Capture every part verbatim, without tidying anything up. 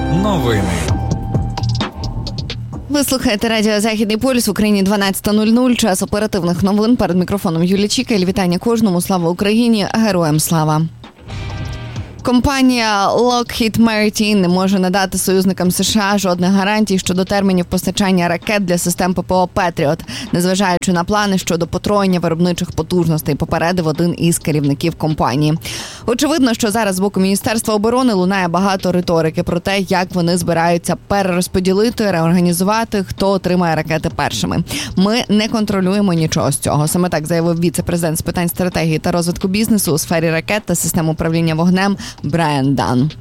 Новини. Ви слухаєте радіо «Західний полюс», в Україні дванадцята нуль нуль, час оперативних новин. Перед мікрофоном Юлія Чікаль. Вітання кожному. Слава Україні! Героям слава! Компанія Lockheed Martin не може надати союзникам США жодних гарантій щодо термінів постачання ракет для систем ППО «Петріот», незважаючи на плани щодо потроєння виробничих потужностей, попередив один із керівників компанії. Очевидно, що зараз з боку Міністерства оборони лунає багато риторики про те, як вони збираються перерозподілити, реорганізувати, хто отримає ракети першими. Ми не контролюємо нічого з цього. Саме так заявив віце-президент з питань стратегії та розвитку бізнесу у сфері ракет та систем управління вогнем Брайан Дан.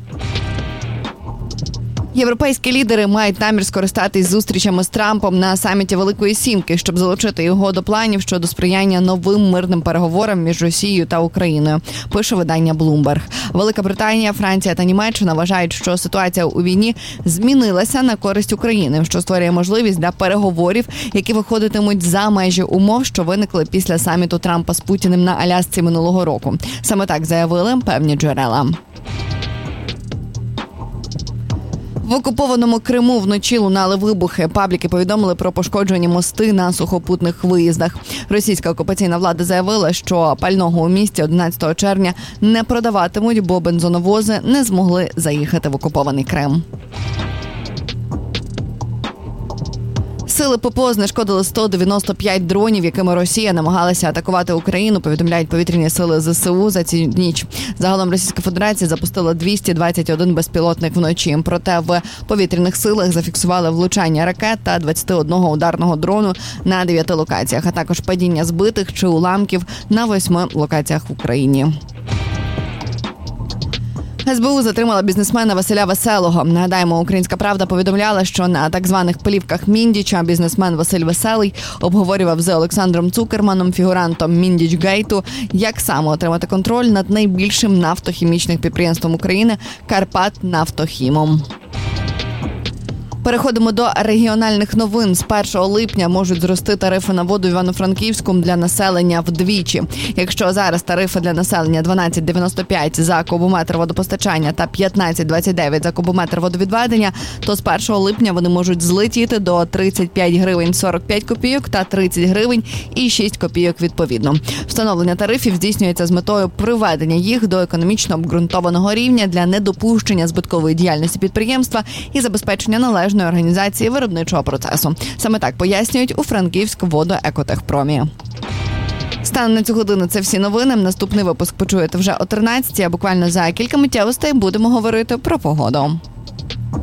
Європейські лідери мають намір скористатись зустрічами з Трампом на саміті Великої Сімки, щоб залучити його до планів щодо сприяння новим мирним переговорам між Росією та Україною, пише видання Bloomberg. Велика Британія, Франція та Німеччина вважають, що ситуація у війні змінилася на користь України, що створює можливість для переговорів, які виходитимуть за межі умов, що виникли після саміту Трампа з Путіним на Алясці минулого року. Саме так заявили певні джерела. В окупованому Криму вночі лунали вибухи. Пабліки повідомили про пошкоджені мости на сухопутних виїздах. Російська окупаційна влада заявила, що пального у місті одинадцятого червня не продаватимуть, бо бензоновози не змогли заїхати в окупований Крим. Сили ППО знешкодили сто дев'яносто п'ять дронів, якими Росія намагалася атакувати Україну, повідомляють повітряні сили ЗСУ за цю ніч. Загалом Російська Федерація запустила двісті двадцять один безпілотник вночі. Проте в повітряних силах зафіксували влучання ракет та двадцять один ударного дрону на дев'яти локаціях, а також падіння збитих чи уламків на восьми локаціях в Україні. ес бе у затримала бізнесмена Василя Веселого. Нагадаємо, «Українська правда» повідомляла, що на так званих плівках Міндіча бізнесмен Василь Веселий обговорював з Олександром Цукерманом, фігурантом Міндіч-гейту, як саме отримати контроль над найбільшим нафтохімічним підприємством України – «Карпатнафтохімом». Переходимо до регіональних новин. З першого липня можуть зрости тарифи на воду в Івано-Франківську для населення вдвічі. Якщо зараз тарифи для населення дванадцять дев'яносто п'ять за кубометр водопостачання та п'ятнадцять двадцять дев'ять за кубометр водовідведення, то з першого липня вони можуть злетіти до тридцять п'ять гривень сорок п'ять копійок та тридцять гривень і шість копійок відповідно. Встановлення тарифів здійснюється з метою приведення їх до економічно обґрунтованого рівня для недопущення збиткової діяльності підприємства і забезпечення належної організації виробничого процесу. Саме так пояснюють у Франківськводоекотехпромі. Станом на цю годину це всі новини. Наступний випуск почуєте вже о тринадцятій, а буквально за кілька миттєвостей будемо говорити про погоду.